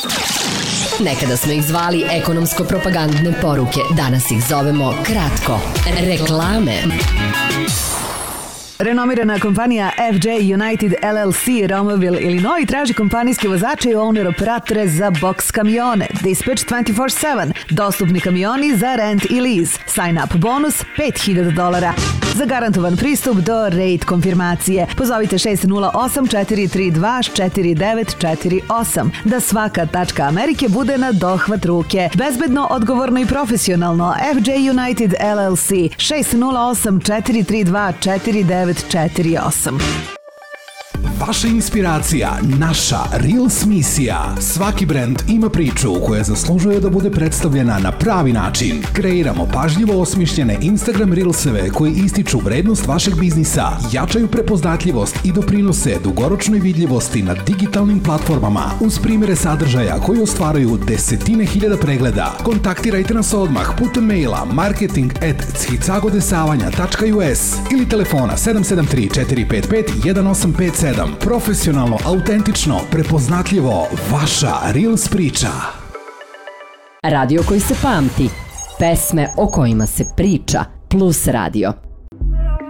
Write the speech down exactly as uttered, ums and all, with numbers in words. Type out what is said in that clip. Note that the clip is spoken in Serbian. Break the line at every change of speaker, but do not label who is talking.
Nekada smo ih zvali ekonomsko-propagandne poruke, danas ih zovemo kratko reklame.
Renomirana kompanija F J United L L C Romaville, Illinois traži kompanijske vozače i owner operatore za box kamione. Dispatch dvanaest sedam. Dostupni kamioni za rent i lease. Sign up bonus pet hiljada dolara. Za garantovan pristup do rate konfirmacije pozovite šest nula osam četiri tri dva četiri devet četiri osam. Da svaka tačka Amerike bude na dohvat ruke. Bezbedno, odgovorno i profesionalno. F J United L L C šest nula osam četiri tri dva četiri devet četiri osam.
Vaša inspiracija, naša Reels misija. Svaki brend ima priču koja zaslužuje da bude predstavljena na pravi način. Kreiramo pažljivo osmišljene Instagram Reelseve koji ističu vrednost vašeg biznisa, jačaju prepoznatljivost i doprinose dugoročnoj vidljivosti na digitalnim platformama uz primjere sadržaja koji ostvaraju desetine hiljada pregleda. Kontaktirajte nas odmah putem maila marketing at chicagodesavanja tačka u s ili telefona sedam sedam tri četiri pet pet jedan osam pet sedam. Profesionalno, autentično, prepoznatljivo, vaša Reels priča.
Radio koji se pamti, pesme o kojima se priča, Plus radio.